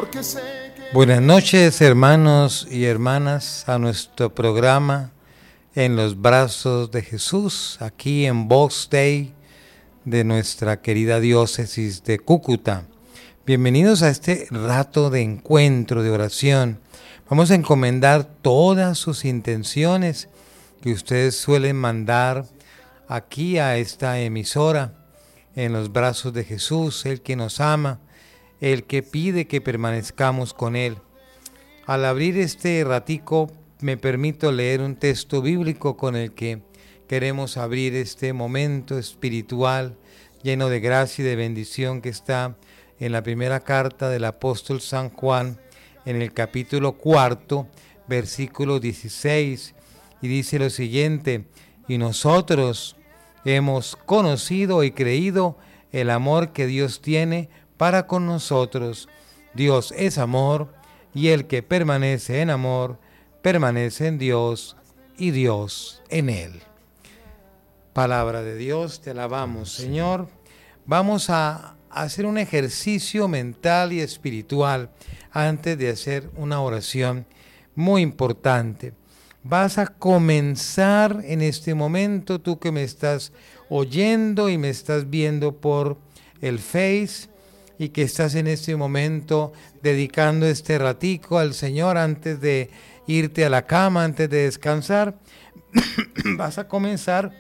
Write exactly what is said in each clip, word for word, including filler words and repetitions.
porque sé que... Buenas noches, hermanos y hermanas, a nuestro programa En los Brazos de Jesús, aquí en Vox Dei de nuestra querida diócesis de Cúcuta. Bienvenidos a este rato de encuentro, de oración. Vamos a encomendar todas sus intenciones que ustedes suelen mandar aquí a esta emisora, En los Brazos de Jesús, el que nos ama, el que pide que permanezcamos con Él. Al abrir este ratico, me permito leer un texto bíblico con el que queremos abrir este momento espiritual lleno de gracia y de bendición que está en la primera carta del apóstol San Juan, en el capítulo cuarto, versículo dieciséis, y dice lo siguiente: y nosotros hemos conocido y creído el amor que Dios tiene para con nosotros. Dios es amor, y el que permanece en amor, permanece en Dios, y Dios en él. Palabra de Dios, te alabamos, Señor. Vamos a hacer un ejercicio mental y espiritual antes de hacer una oración muy importante. Vas a comenzar en este momento, tú que me estás oyendo y me estás viendo por el Face, y que estás en este momento dedicando este ratico al Señor antes de irte a la cama, antes de descansar, vas a comenzar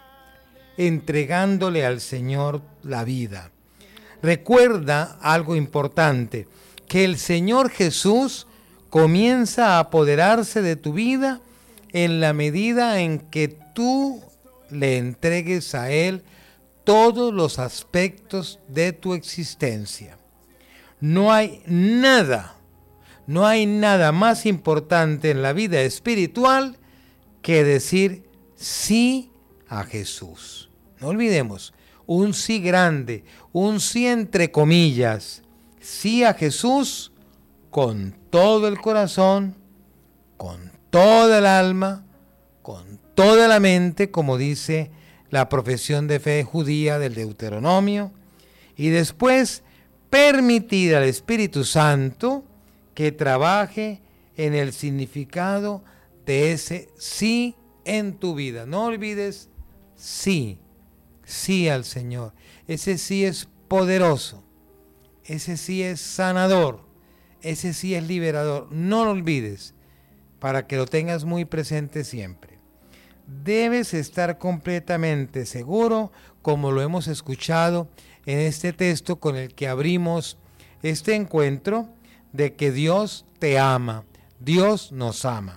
entregándole al Señor la vida. Recuerda algo importante, que el Señor Jesús comienza a apoderarse de tu vida en la medida en que tú le entregues a Él todos los aspectos de tu existencia. No hay nada, no hay nada más importante en la vida espiritual que decir sí a Jesús. No olvidemos, un sí grande, un sí entre comillas, sí a Jesús con todo el corazón, con toda el alma, con toda la mente, como dice la profesión de fe judía del Deuteronomio, y después permitir al Espíritu Santo que trabaje en el significado de ese sí en tu vida. No olvides sí, sí al Señor. Ese sí es poderoso, ese sí es sanador, ese sí es liberador. No lo olvides, para que lo tengas muy presente siempre. Debes estar completamente seguro, como lo hemos escuchado en este texto con el que abrimos este encuentro, de que Dios te ama, Dios nos ama.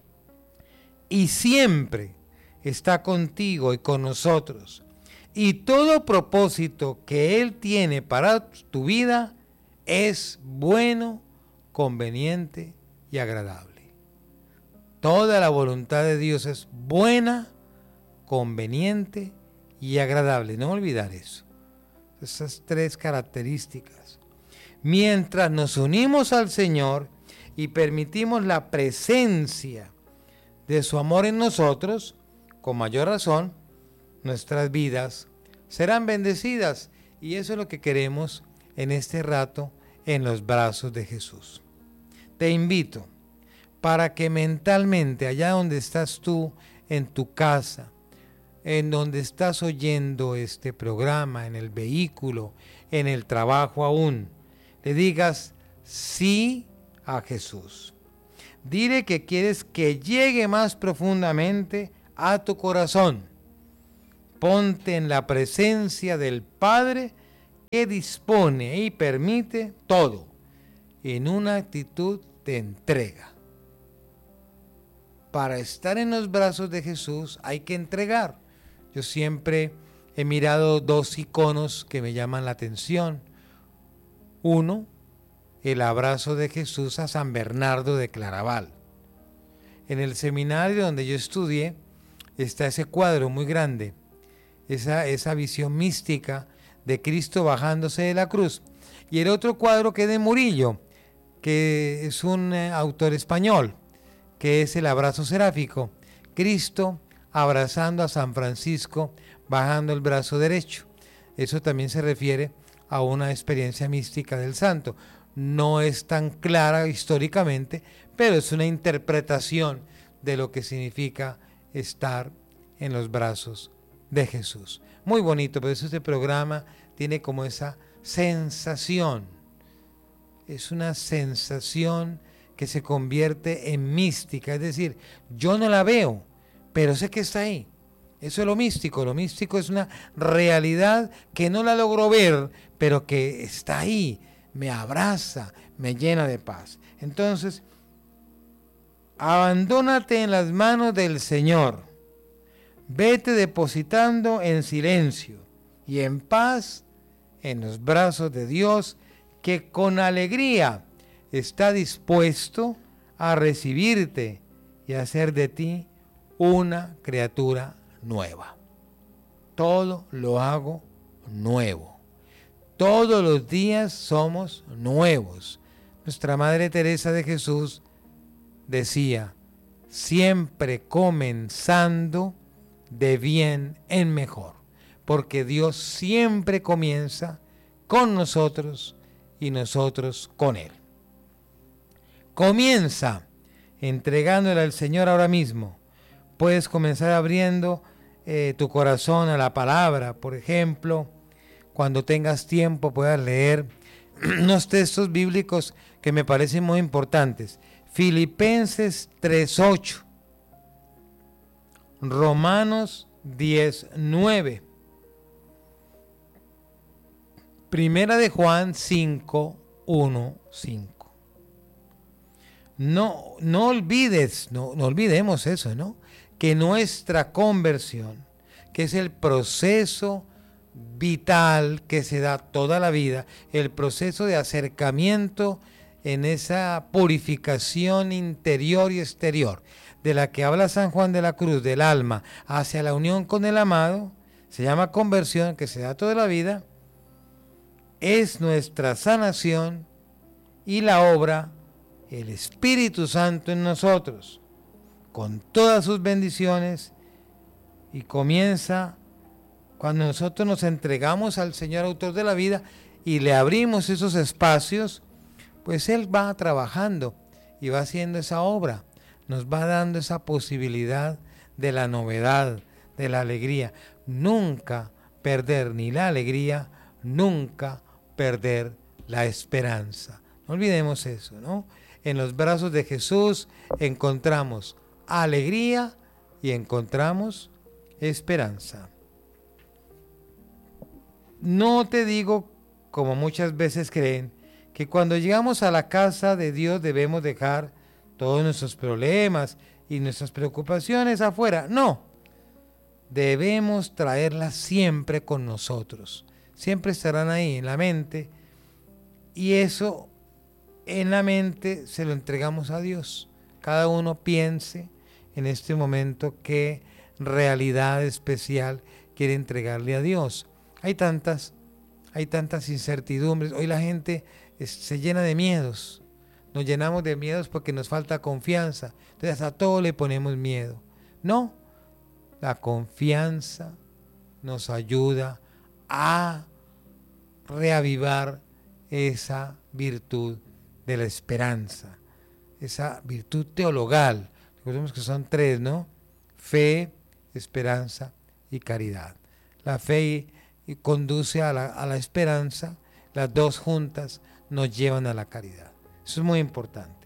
Y siempre está contigo y con nosotros. Y todo propósito que Él tiene para tu vida es bueno, conveniente y agradable. Toda la voluntad de Dios es buena, conveniente y agradable. No olvidar eso. Esas tres características. Mientras nos unimos al Señor y permitimos la presencia de su amor en nosotros, con mayor razón, nuestras vidas serán bendecidas. Y eso es lo que queremos en este rato en los brazos de Jesús. Te invito para que mentalmente, allá donde estás tú, en tu casa, en donde estás oyendo este programa, en el vehículo, en el trabajo aún, le digas sí a Jesús. Dile que quieres que llegue más profundamente a tu corazón. Ponte en la presencia del Padre que dispone y permite todo, en una actitud de entrega. Para estar en los brazos de Jesús hay que entregar. Yo siempre he mirado dos iconos que me llaman la atención. Uno, el abrazo de Jesús a San Bernardo de Claraval. En el seminario donde yo estudié está ese cuadro muy grande, esa, esa visión mística de Cristo bajándose de la cruz. Y el otro cuadro que es de Murillo, que es un eh, autor español, que es el abrazo seráfico, Cristo abrazando a San Francisco, bajando el brazo derecho. Eso también se refiere a una experiencia mística del santo. no es tan clara históricamente, pero es una interpretación de lo que significa estar en los brazos de Jesús. Muy bonito, por eso este programa tiene como esa sensación. Es una sensación que se convierte en mística, es decir, yo no la veo, pero sé que está ahí. Eso es lo místico, lo místico es una realidad que no la logro ver, pero que está ahí, me abraza, me llena de paz. Entonces, abandónate en las manos del Señor, vete depositando en silencio y en paz en los brazos de Dios, que con alegría está dispuesto a recibirte y a hacer de ti una criatura nueva. Todo lo hago nuevo. Todos los días somos nuevos. Nuestra Madre Teresa de Jesús decía, siempre comenzando de bien en mejor, porque Dios siempre comienza con nosotros y nosotros con Él. Comienza entregándole al Señor ahora mismo. Puedes comenzar abriendo eh, tu corazón a la palabra. Por ejemplo, cuando tengas tiempo puedas leer unos textos bíblicos que me parecen muy importantes. Filipenses tres ocho, Romanos diez nueve, Primera de Juan cinco uno cinco. No, no olvides, no, no olvidemos eso, ¿no? Que nuestra conversión, que es el proceso vital que se da toda la vida, el proceso de acercamiento en esa purificación interior y exterior, de la que habla San Juan de la Cruz, del alma hacia la unión con el amado, se llama conversión, que se da toda la vida, es nuestra sanación y la obra el Espíritu Santo en nosotros, con todas sus bendiciones, y comienza cuando nosotros nos entregamos al Señor autor de la vida y le abrimos esos espacios, pues Él va trabajando y va haciendo esa obra, nos va dando esa posibilidad de la novedad, de la alegría. Nunca perder ni la alegría, nunca perder la esperanza. No olvidemos eso, ¿no? En los brazos de Jesús encontramos alegría y encontramos esperanza. No te digo, como muchas veces creen, que cuando llegamos a la casa de Dios debemos dejar todos nuestros problemas y nuestras preocupaciones afuera. No, debemos traerlas siempre con nosotros. Siempre estarán ahí en la mente, y eso en la mente se lo entregamos a Dios. Cada uno piense en este momento qué realidad especial quiere entregarle a Dios. Hay tantas, hay tantas incertidumbres. Hoy la gente es, se llena de miedos. Nos llenamos de miedos porque nos falta confianza. Entonces a todo le ponemos miedo. No, la confianza nos ayuda a reavivar esa virtud de la esperanza, esa virtud teologal. Recordemos que son tres, ¿no? Fe, esperanza y caridad. La fe conduce a la, a la esperanza, las dos juntas nos llevan a la caridad. Eso es muy importante.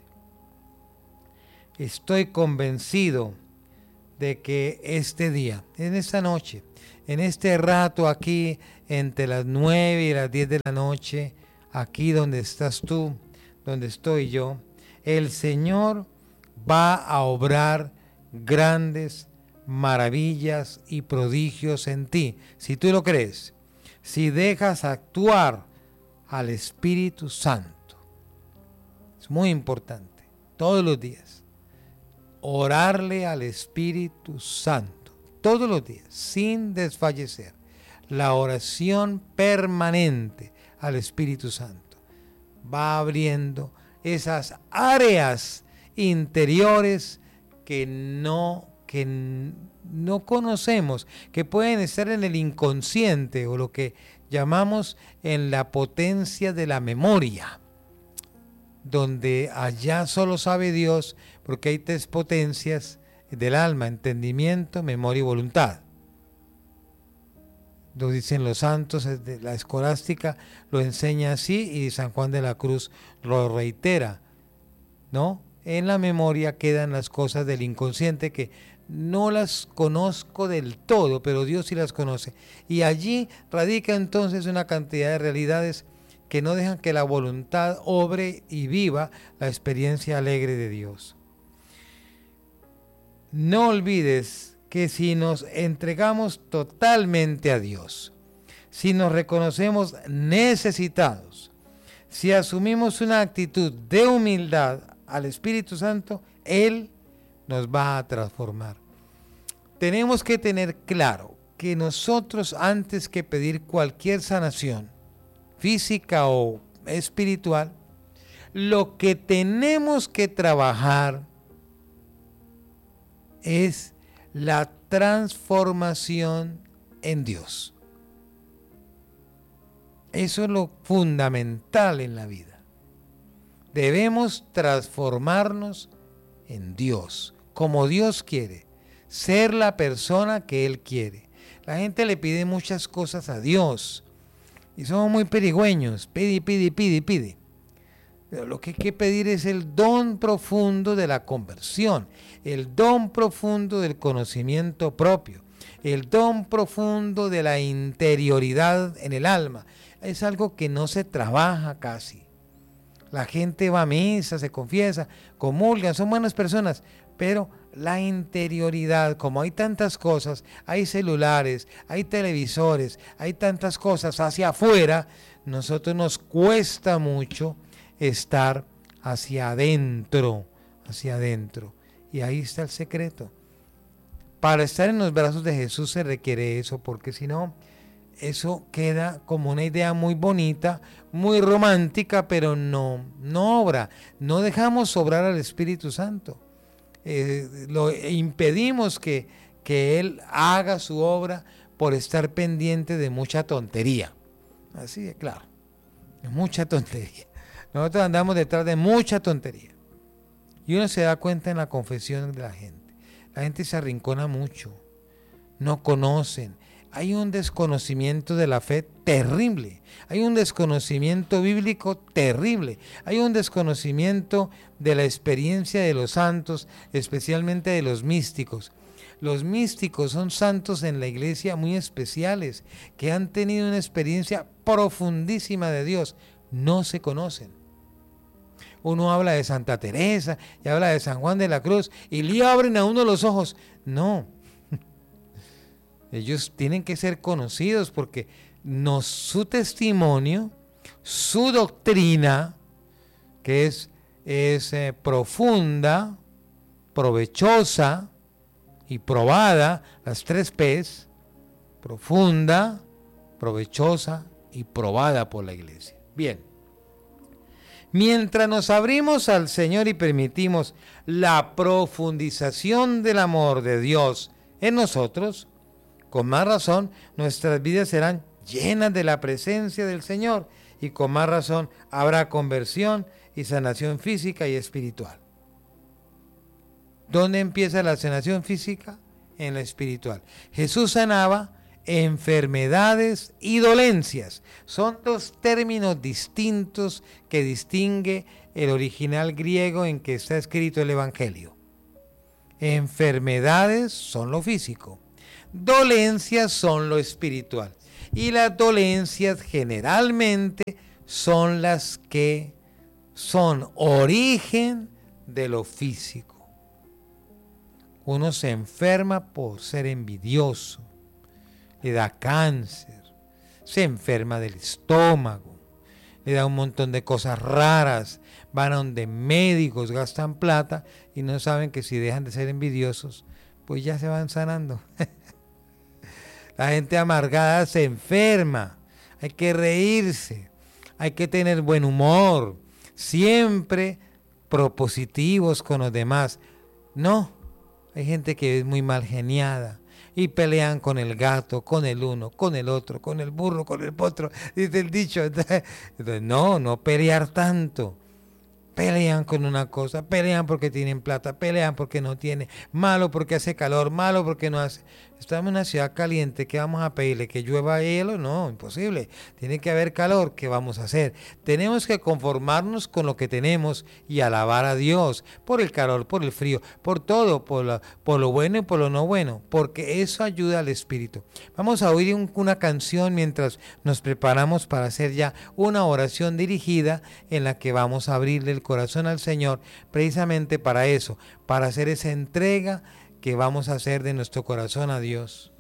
Estoy convencido de que este día, en esta noche, en este rato aquí, entre las nueve y las diez de la noche, aquí donde estás tú, donde estoy yo, el Señor va a obrar grandes maravillas y prodigios en ti, si tú lo crees, si dejas actuar al Espíritu Santo. Es muy importante, todos los días, orarle al Espíritu Santo, todos los días, sin desfallecer. La oración permanente al Espíritu Santo va abriendo esas áreas interiores que no, que no conocemos, que pueden estar en el inconsciente o lo que llamamos en la potencia de la memoria. donde allá solo sabe Dios, porque hay tres potencias del alma: entendimiento, memoria y voluntad. Lo dicen los santos, la escolástica lo enseña así y San Juan de la Cruz lo reitera, ¿no? En la memoria quedan las cosas del inconsciente que no las conozco del todo, pero Dios sí las conoce. Y allí radica entonces una cantidad de realidades que no dejan que la voluntad obre y viva la experiencia alegre de Dios. No olvides que si nos entregamos totalmente a Dios, si nos reconocemos necesitados, si asumimos una actitud de humildad al Espíritu Santo, Él nos va a transformar. Tenemos que tener claro que nosotros, antes que pedir cualquier sanación, física o espiritual, lo que tenemos que trabajar es la transformación en Dios. Eso es lo fundamental en la vida. Debemos transformarnos en Dios, como Dios quiere, ser la persona que Él quiere. La gente le pide muchas cosas a Dios y somos muy perigüeños, pide, pide, pide, pide. Pero lo que hay que pedir es el don profundo de la conversión, el don profundo del conocimiento propio, el don profundo de la interioridad en el alma. Es algo que no se trabaja casi. La gente va a misa, se confiesa, comulgan, son buenas personas, pero la interioridad, como hay tantas cosas, hay celulares, hay televisores, hay tantas cosas hacia afuera, nosotros nos cuesta mucho estar hacia adentro, hacia adentro. Y ahí está el secreto. Para estar en los brazos de Jesús se requiere eso, porque si no, eso queda como una idea muy bonita, muy romántica, pero no, no obra. No dejamos obrar al Espíritu Santo. Eh, lo impedimos que, que Él haga su obra por estar pendiente de mucha tontería. Así de claro, mucha tontería. Nosotros andamos detrás de mucha tontería. Y uno se da cuenta en la confesión de la gente. La gente se arrincona mucho. No conocen. Hay un desconocimiento de la fe terrible. Hay un desconocimiento bíblico terrible. Hay un desconocimiento de la experiencia de los santos, especialmente de los místicos. Los místicos son santos en la iglesia muy especiales, que han tenido una experiencia profundísima de Dios. No se conocen. Uno habla de Santa Teresa y habla de San Juan de la Cruz y le abren a uno los ojos. No. Ellos tienen que ser conocidos porque nos, su testimonio, su doctrina, que es, es eh, profunda, provechosa y probada, las tres P's, profunda, provechosa y probada por la iglesia. Bien. Mientras nos abrimos al Señor y permitimos la profundización del amor de Dios en nosotros, con más razón nuestras vidas serán llenas de la presencia del Señor y con más razón habrá conversión y sanación física y espiritual. ¿Dónde empieza la sanación física? En la espiritual. Jesús sanaba enfermedades y dolencias. Son dos términos distintos que distingue el original griego en que está escrito el Evangelio. Enfermedades son lo físico, dolencias son lo espiritual. Y las dolencias generalmente son las que son origen de lo físico. Uno se enferma por ser envidioso, le da cáncer, se enferma del estómago, le da un montón de cosas raras, van a donde médicos, gastan plata y no saben que si dejan de ser envidiosos, pues ya se van sanando. La gente amargada se enferma, hay que reírse, hay que tener buen humor, siempre propositivos con los demás. No, hay gente que es muy mal geniada y pelean con el gato, con el uno, con el otro, con el burro, con el potro, dice el dicho. Entonces, no, no pelear tanto. pelean con una cosa, pelean porque tienen plata, pelean porque no tienen, malo porque hace calor, malo porque no hace. Estamos en una ciudad caliente, ¿qué vamos a pedirle? ¿Que llueva hielo? No, imposible. Tiene que haber calor, ¿qué vamos a hacer? Tenemos que conformarnos con lo que tenemos y alabar a Dios por el calor, por el frío, por todo, por, la, por lo bueno y por lo no bueno, porque eso ayuda al espíritu. Vamos a oír un, una canción mientras nos preparamos para hacer ya una oración dirigida en la que vamos a abrirle el corazón al Señor, precisamente para eso, para hacer esa entrega que vamos a hacer de nuestro corazón a Dios.